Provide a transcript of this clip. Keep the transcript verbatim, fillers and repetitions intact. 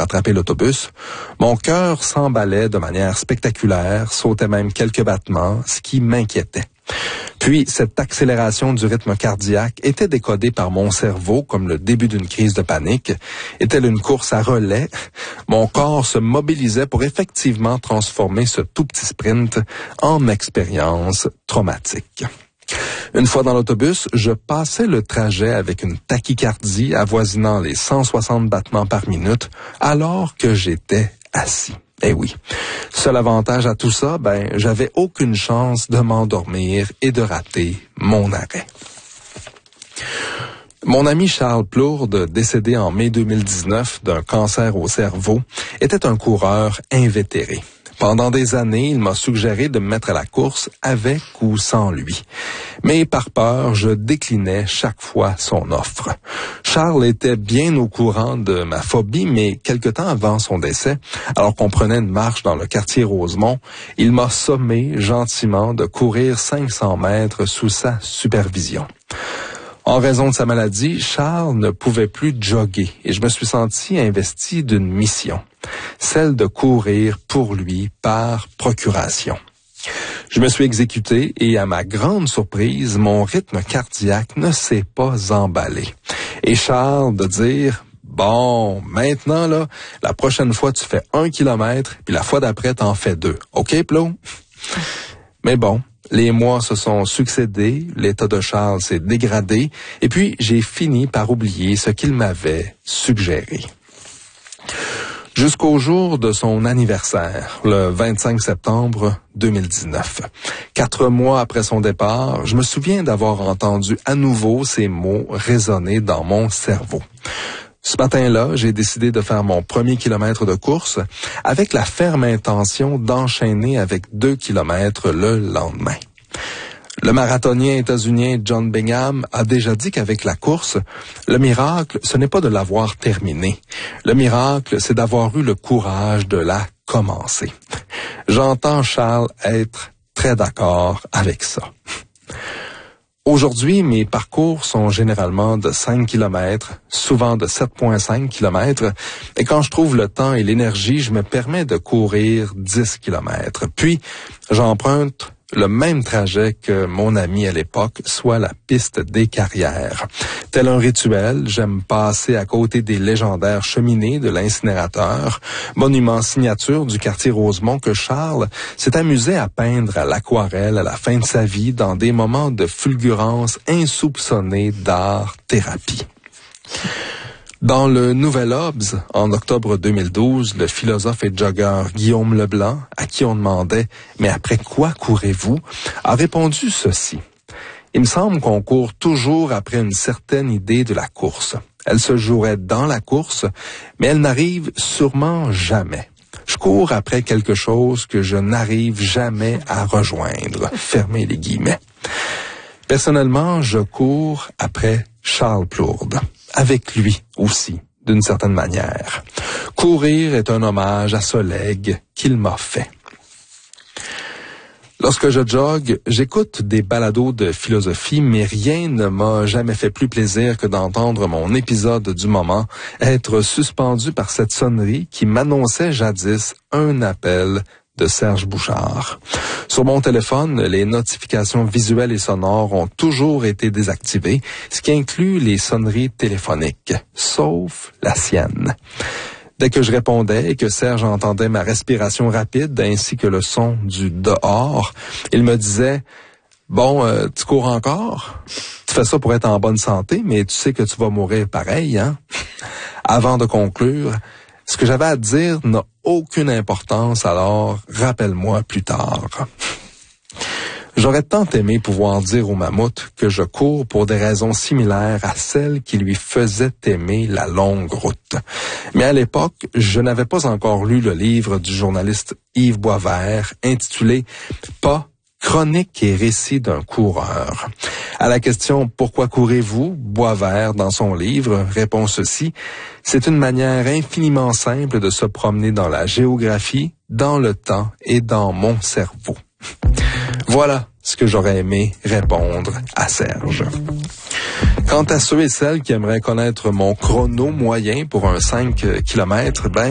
rattraper l'autobus, mon cœur s'emballait de manière spectaculaire, sautait même quelques battements, ce qui m'inquiétait. Puis, cette accélération du rythme cardiaque était décodée par mon cerveau comme le début d'une crise de panique. Est-elle une course à relais? Mon corps se mobilisait pour effectivement transformer ce tout petit sprint en expérience traumatique. Une fois dans l'autobus, je passais le trajet avec une tachycardie avoisinant les cent soixante battements par minute alors que j'étais assis. Eh oui. Seul avantage à tout ça, ben, j'avais aucune chance de m'endormir et de rater mon arrêt. Mon ami Charles Plourde, décédé en mai deux mille dix-neuf d'un cancer au cerveau, était un coureur invétéré. Pendant des années, il m'a suggéré de me mettre à la course avec ou sans lui. Mais par peur, je déclinais chaque fois son offre. Charles était bien au courant de ma phobie, mais quelque temps avant son décès, alors qu'on prenait une marche dans le quartier Rosemont, il m'a sommé gentiment de courir cinq cents mètres sous sa supervision. En raison de sa maladie, Charles ne pouvait plus jogger et je me suis senti investi d'une mission, celle de courir pour lui par procuration. Je me suis exécuté et à ma grande surprise, mon rythme cardiaque ne s'est pas emballé. Et Charles de dire, bon, maintenant là, la prochaine fois tu fais un kilomètre, puis la fois d'après t'en fais deux. OK, Plo? Mais bon. Les mois se sont succédés, l'état de Charles s'est dégradé, et puis j'ai fini par oublier ce qu'il m'avait suggéré. Jusqu'au jour de son anniversaire, le vingt-cinq septembre deux mille dix-neuf. Quatre mois après son départ, je me souviens d'avoir entendu à nouveau ces mots résonner dans mon cerveau. Ce matin-là, j'ai décidé de faire mon premier kilomètre de course avec la ferme intention d'enchaîner avec deux kilomètres le lendemain. Le marathonien états-unien John Bingham a déjà dit qu'avec la course, le miracle, ce n'est pas de l'avoir terminée. Le miracle, c'est d'avoir eu le courage de la commencer. J'entends Charles être très d'accord avec ça. Aujourd'hui, mes parcours sont généralement de cinq kilomètres, souvent de sept virgule cinq kilomètres, et quand je trouve le temps et l'énergie, je me permets de courir dix kilomètres. Puis, j'emprunte le même trajet que mon ami à l'époque, soit la piste des Carrières. Tel un rituel, j'aime passer à côté des légendaires cheminées de l'incinérateur, monument signature du quartier Rosemont que Charles s'est amusé à peindre à l'aquarelle à la fin de sa vie dans des moments de fulgurance insoupçonnée d'art-thérapie. Dans le Nouvel Obs, en octobre deux mille douze, le philosophe et jogger Guillaume Leblanc, à qui on demandait « Mais après quoi courez-vous ?» a répondu ceci. « Il me semble qu'on court toujours après une certaine idée de la course. Elle se jouerait dans la course, mais elle n'arrive sûrement jamais. Je cours après quelque chose que je n'arrive jamais à rejoindre. » Fermez les guillemets. Personnellement, je cours après Charles Plourde. Avec lui aussi, d'une certaine manière. Courir est un hommage à ce legs qu'il m'a fait. Lorsque je jogue, j'écoute des balados de philosophie, mais rien ne m'a jamais fait plus plaisir que d'entendre mon épisode du moment être suspendu par cette sonnerie qui m'annonçait jadis un appel de Serge Bouchard. Sur mon téléphone, les notifications visuelles et sonores ont toujours été désactivées, ce qui inclut les sonneries téléphoniques, sauf la sienne. Dès que je répondais et que Serge entendait ma respiration rapide ainsi que le son du dehors, il me disait « Bon, euh, tu cours encore? Tu fais ça pour être en bonne santé, mais tu sais que tu vas mourir pareil, hein? » Avant de conclure, ce que j'avais à dire n'a aucune importance, alors rappelle-moi plus tard. J'aurais tant aimé pouvoir dire au mammouth que je cours pour des raisons similaires à celles qui lui faisaient aimer la longue route. Mais à l'époque, je n'avais pas encore lu le livre du journaliste Yves Boisvert intitulé « Pas, chronique et récit d'un coureur ». À la question « Pourquoi courez-vous ?» Boisvert, dans son livre, répond ceci. C'est une manière infiniment simple de se promener dans la géographie, dans le temps et dans mon cerveau. Voilà ce que j'aurais aimé répondre à Serge. Quant à ceux et celles qui aimeraient connaître mon chrono moyen pour un cinq kilomètres, ben,